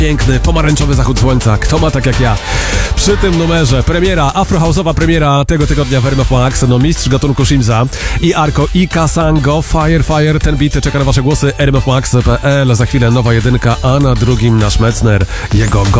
Piękny, pomarańczowy zachód słońca. Kto ma tak jak ja? Przy tym numerze premiera, afrohouse'owa premiera tego tygodnia w RMF Max. No mistrz gatunku Shimza i Arko i Kasango. Fire, ten beat czeka na wasze głosy. RMF Max.pl. Za chwilę nowa jedynka, a na drugim nasz Metzner. Jego